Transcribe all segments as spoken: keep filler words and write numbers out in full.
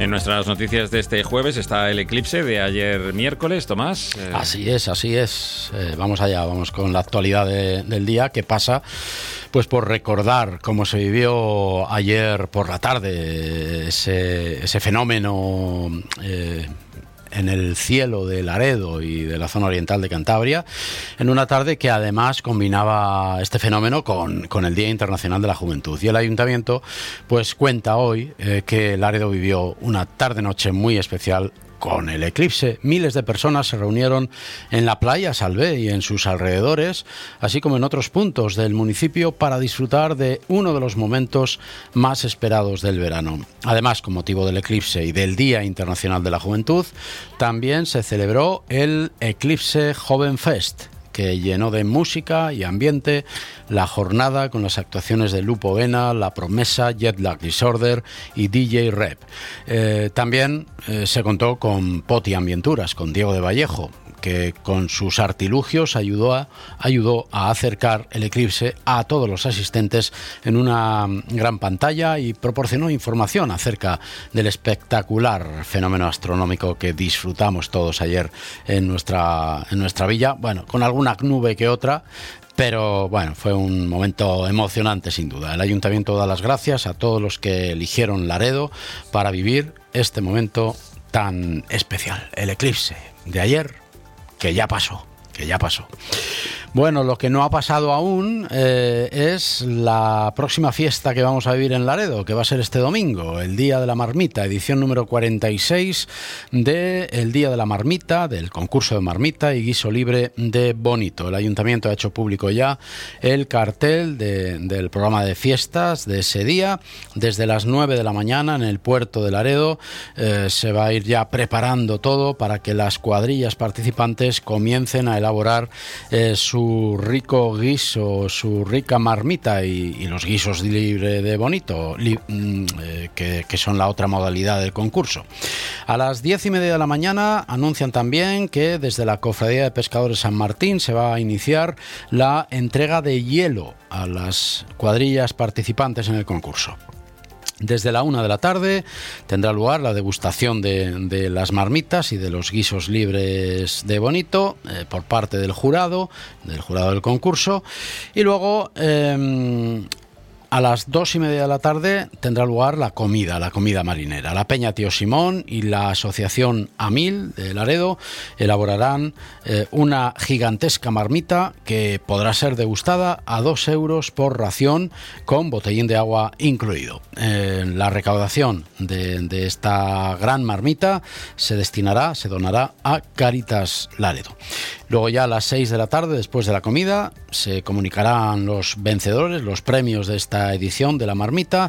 En nuestras noticias de este jueves está el eclipse de ayer miércoles, Tomás. Eh... Así es, así es. Eh, vamos allá, vamos con la actualidad de, del día. ¿Qué pasa? Pues por recordar cómo se vivió ayer por la tarde ese, ese fenómeno eh, en el cielo de Laredo y de la zona oriental de Cantabria, en una tarde que además combinaba este fenómeno con, con el Día Internacional de la Juventud. Y el Ayuntamiento pues cuenta hoy eh, que Laredo vivió una tarde-noche muy especial con el eclipse. Miles de personas se reunieron en la playa Salvé y en sus alrededores, así como en otros puntos del municipio, para disfrutar de uno de los momentos más esperados del verano. Además, con motivo del eclipse y del Día Internacional de la Juventud, también se celebró el Eclipse Joven Fest, que llenó de música y ambiente la jornada con las actuaciones de Lupo Vena, La Promesa, Jet Lag Disorder y D J Rep. Eh, también eh, se contó con Poti Ambienturas, con Diego de Vallejo, que con sus artilugios ayudó a, ayudó a acercar el eclipse a todos los asistentes en una gran pantalla y proporcionó información acerca del espectacular fenómeno astronómico que disfrutamos todos ayer en nuestra, en nuestra villa. Bueno, con alguna nube que otra, pero bueno, fue un momento emocionante sin duda. El Ayuntamiento da las gracias a todos los que eligieron Laredo para vivir este momento tan especial, el eclipse de ayer, que ya pasó, que ya pasó. Bueno, lo que no ha pasado aún eh, es la próxima fiesta que vamos a vivir en Laredo, que va a ser este domingo, el Día de la Marmita, edición número cuarenta y seis del Día de la Marmita, del concurso de marmita y guiso libre de Bonito. El Ayuntamiento ha hecho público ya el cartel de, del programa de fiestas de ese día. Desde las nueve de la mañana en el puerto de Laredo eh, se va a ir ya preparando todo para que las cuadrillas participantes comiencen a elaborar eh, su su rico guiso, su rica marmita y, y los guisos libre de Bonito, li, eh, que, que son la otra modalidad del concurso. A las diez y media de la mañana anuncian también que desde la Cofradía de Pescadores San Martín se va a iniciar la entrega de hielo a las cuadrillas participantes en el concurso. Desde la una de la tarde tendrá lugar la degustación de, de las marmitas y de los guisos libres de Bonito eh, por parte del jurado, del jurado del concurso. Y luego eh, a las dos y media de la tarde tendrá lugar la comida, la comida marinera. La Peña Tío Simón y la Asociación Amil de Laredo elaborarán eh, una gigantesca marmita que podrá ser degustada a dos euros por ración, con botellín de agua incluido. Eh, la recaudación de, de esta gran marmita se destinará, se donará a Cáritas Laredo. Luego ya a las seis de la tarde, después de la comida, se comunicarán los vencedores, los premios de esta edición de la marmita,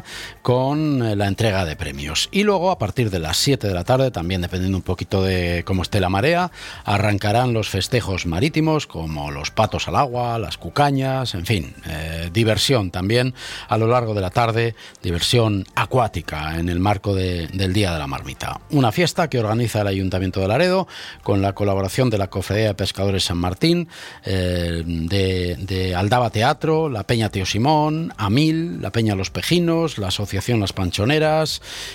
con la entrega de premios. Y luego a partir de las siete de la tarde, también dependiendo un poquito de cómo esté la marea, arrancarán los festejos marítimos como los patos al agua, las cucañas, en fin, eh, diversión también a lo largo de la tarde, diversión acuática en el marco de, del Día de la Marmita. Una fiesta que organiza el Ayuntamiento de Laredo con la colaboración de la Cofradía de Pescadores San Martín, eh, de, de Aldaba Teatro, la Peña Tío Simón, Amil, la Peña Los Pejinos, la Asociación Las Panchoneras